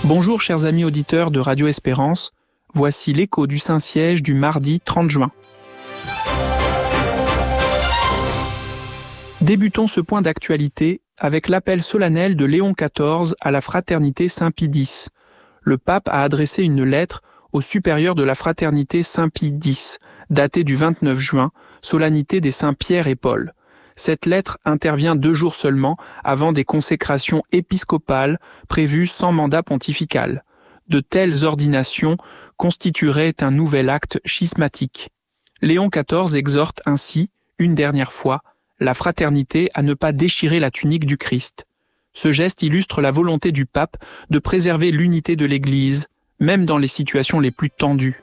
Bonjour chers amis auditeurs de Radio Espérance, voici l'écho du Saint-Siège du mardi 30 juin. Débutons ce point d'actualité avec l'appel solennel de Léon XIV à la fraternité Saint-Pie X. Le pape a adressé une lettre au supérieur de la fraternité Saint-Pie X, datée du 29 juin, solennité des Saints Pierre et Paul. Cette lettre intervient 2 jours seulement avant des consécrations épiscopales prévues sans mandat pontifical. De telles ordinations constitueraient un nouvel acte schismatique. Léon XIV exhorte ainsi, une dernière fois, la fraternité à ne pas déchirer la tunique du Christ. Ce geste illustre la volonté du pape de préserver l'unité de l'Église, même dans les situations les plus tendues.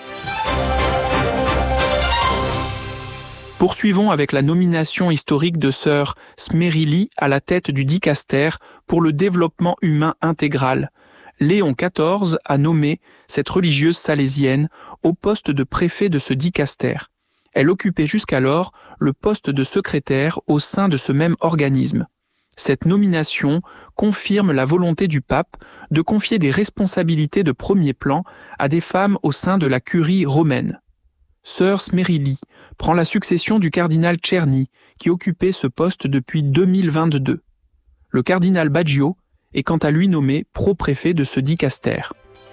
Poursuivons avec la nomination historique de sœur Smerili à la tête du dicaster pour le développement humain intégral. Léon XIV a nommé cette religieuse salésienne au poste de préfet de ce dicaster. Elle occupait jusqu'alors le poste de secrétaire au sein de ce même organisme. Cette nomination confirme la volonté du pape de confier des responsabilités de premier plan à des femmes au sein de la curie romaine. Sœur Smerili prend la succession du cardinal Czerny, qui occupait ce poste depuis 2022. Le cardinal Baggio est quant à lui nommé pro-préfet de ce dicaster.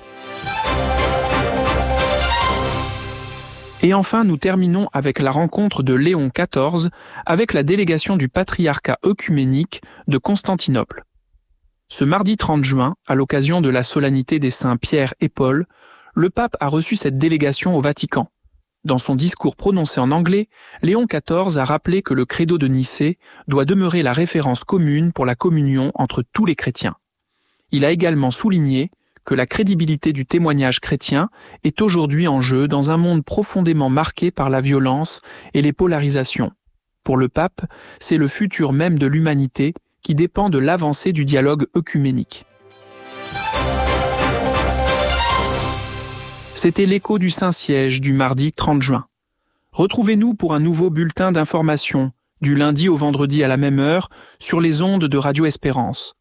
Et enfin, nous terminons avec la rencontre de Léon XIV avec la délégation du patriarcat œcuménique de Constantinople. Ce mardi 30 juin, à l'occasion de la solennité des saints Pierre et Paul, le pape a reçu cette délégation au Vatican. Dans son discours prononcé en anglais, Léon XIV a rappelé que le credo de Nicée doit demeurer la référence commune pour la communion entre tous les chrétiens. Il a également souligné que la crédibilité du témoignage chrétien est aujourd'hui en jeu dans un monde profondément marqué par la violence et les polarisations. Pour le pape, c'est le futur même de l'humanité qui dépend de l'avancée du dialogue œcuménique. C'était l'écho du Saint-Siège du mardi 30 juin. Retrouvez-nous pour un nouveau bulletin d'information, du lundi au vendredi à la même heure, sur les ondes de Radio Espérance.